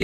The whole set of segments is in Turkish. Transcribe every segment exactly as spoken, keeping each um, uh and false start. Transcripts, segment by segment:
e,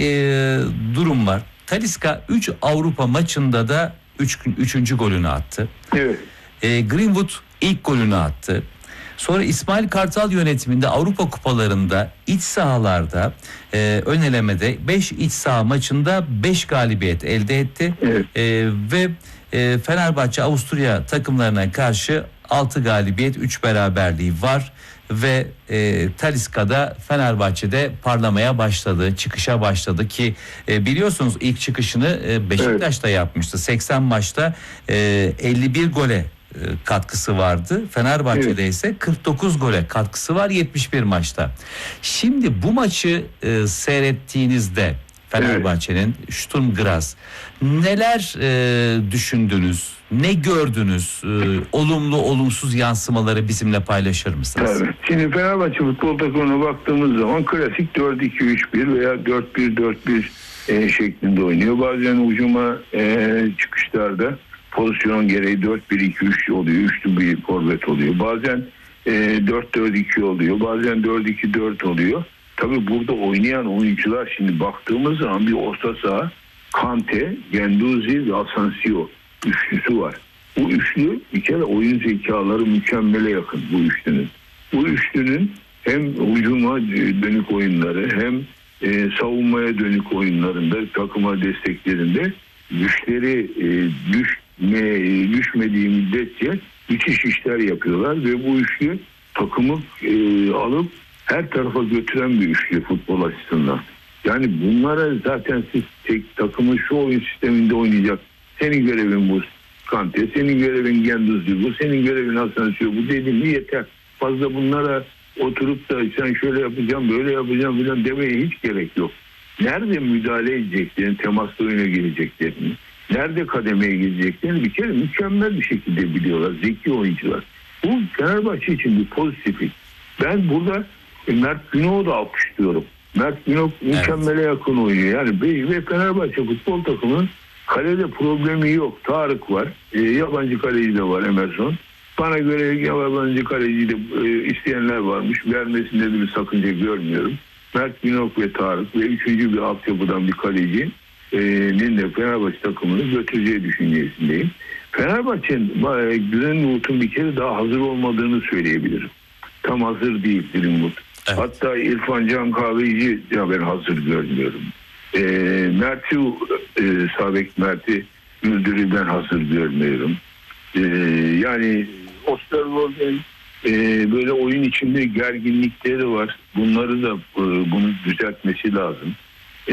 durum var. Talisca üç Avrupa maçında da üç üçüncü golünü attı. Evet. E, Greenwood ilk golünü attı. Sonra İsmail Kartal yönetiminde Avrupa kupalarında iç sahalarda e, ön elemede beş iç saha maçında beş galibiyet elde etti. Evet. E, ve e, Fenerbahçe Avusturya takımlarına karşı altı galibiyet üç beraberliği var. Ve e, Talisca'da Fenerbahçe'de parlamaya başladı, çıkışa başladı ki e, biliyorsunuz ilk çıkışını e, Beşiktaş'ta evet. yapmıştı. seksen maçta e, elli bir gole e, katkısı vardı. Fenerbahçe'de evet. ise kırk dokuz gole katkısı var yetmiş bir maçta. Şimdi bu maçı e, seyrettiğinizde Fenerbahçe'nin evet. Sturm Graz neler e, düşündünüz? Ne gördünüz? Ee, olumlu olumsuz yansımaları bizimle paylaşır mısınız? Tabii. Şimdi Fenerbahçe futbol takımına baktığımız zaman klasik dört iki üç bir veya dört bir dört bir e, şeklinde oynuyor. Bazen hücuma e, çıkışlarda pozisyon gereği dört bir iki üç oluyor. Üçlü bir forvet oluyor. Bazen e, dört dört iki oluyor. Bazen dört iki dört oluyor. Tabii burada oynayan oyuncular şimdi baktığımız zaman bir orta saha Kante, Guendouzi ve Asensio üçlüsü var. Bu üçlü bir kere oyun zekaları mükemmele yakın bu üçlünün. Bu üçlünün hem hücuma dönük oyunları hem e, savunmaya dönük oyunlarında takıma desteklerinde güçleri e, düşme, düşmediği müddetçe müthiş işler yapıyorlar ve bu üçlü takımı e, alıp her tarafa götüren bir üçlü futbol açısından. Yani bunlara zaten siz tek takımın şu oyun sisteminde oynayacak. Senin görevin bu Kante, senin görevin Guendouzi bu, senin görevin Asensio bu dediğin yeter. Fazla bunlara oturup da sen şöyle yapacağım, böyle yapacağım falan demeye hiç gerek yok. Nerede müdahale edeceklerini, temaslı oyuna gireceklerini, nerede kademeye gireceklerini bir kere mükemmel bir şekilde biliyorlar. Zeki oyuncular. Bu Fenerbahçe için bir pozitiflik. Ben burada Mert Günok'u da alkışlıyorum. Mert Günok mükemmele evet. yakın oynuyor. Yani ve Fenerbahçe futbol takımının kalede problemi yok. Tarık var. E, yabancı kaleci de var Emerson. Bana göre yabancı kaleci de e, isteyenler varmış. Vermesinde de bir sakınca görmüyorum. Mert Günok ve Tarık ve üçüncü bir altyapıdan bir kalecinin de Fenerbahçe takımını götüreceği düşüncesindeyim. Fenerbahçe'nin Greenwood'un bir kere daha hazır olmadığını söyleyebilirim. Tam hazır değil Greenwood. Evet. Hatta İrfan Can Kahveci ya ben hazır görmüyorum. E, Mert'i e, Sabek Mert'i Güldür'ü ben hazır görmüyorum. E, yani Osterwold'un e, böyle oyun içinde gerginlikleri var. Bunları da e, bunu düzeltmesi lazım. E,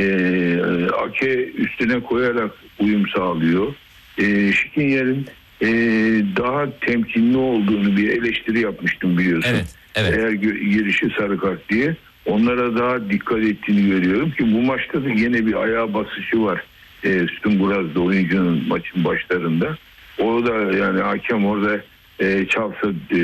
Ake üstüne koyarak uyum sağlıyor. E, Şikinyer'in e, daha temkinli olduğunu bir eleştiri yapmıştım biliyorsun. Evet, evet. Eğer girişi sarı kart diye. Onlara daha dikkat ettiğini görüyorum ki bu maçta da yine bir ayağa basışı var. E, Sturm Graz'da oyuncunun maçın başlarında. O da yani hakem orada e, çalsa e,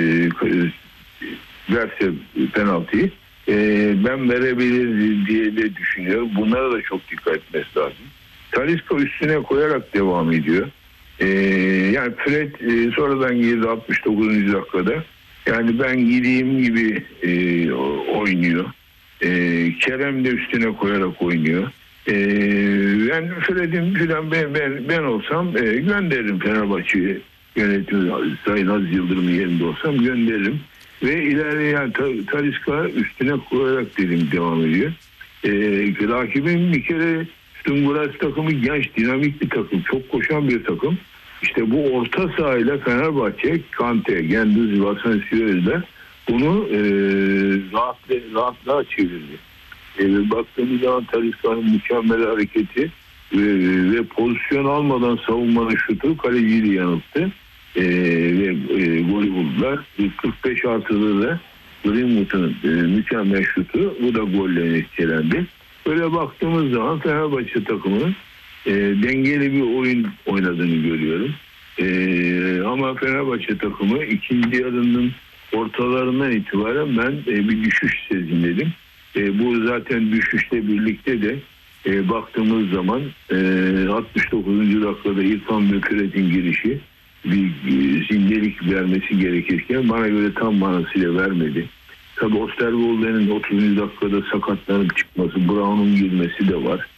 verse penaltıyı e, ben verebilir diye de düşünüyorum. Bunlara da çok dikkat etmesi lazım. Talisca üstüne koyarak devam ediyor. E, yani Fred e, sonradan girdi altmış dokuzuncu dakikada. Yani ben gideyim gibi e, oynuyor. E, Kerem de üstüne koyarak oynuyor. E, ben Fred'im falan ben, ben, ben olsam e, gönderirim Fenerbahçe'ye yönetimi Sayın Aziz Yıldırım'ın yerinde olsam gönderirim. Ve ilerleyen Talisca üstüne koyarak dedim devam ediyor. E, rakibin bir kere Sturm Graz takımı genç, dinamik bir takım. Çok koşan bir takım. İşte bu orta sahayla Fenerbahçe, Kante, Guendouzi, Asensio'yla bunu e, rahatla, rahatlığa çevirdi. E, baktığımız zaman Talisca'nın mükemmel hareketi ve, ve pozisyon almadan savunmanın şutu kaleciyi de yanılttı. E, ve e, golü buldular. kırk beş artıda da Greenwood'un e, mükemmel şutu. Bu da golle etkelendi. Böyle baktığımız zaman Fenerbahçe takımının e, dengeli bir oyun oynadığını görüyorum. E, ama Fenerbahçe takımı ikinci yarının ortalarından itibaren ben e, bir düşüş sezinledim. E, bu zaten düşüşle birlikte de e, baktığımız zaman e, altmış dokuzuncu dakikada İrfan ve Fred'in girişi bir e, zindelik vermesi gerekirken bana göre tam manasıyla vermedi. Tabi Osterwolde'nin otuzuncu dakikada sakatlanıp çıkması, Brown'un girmesi de var.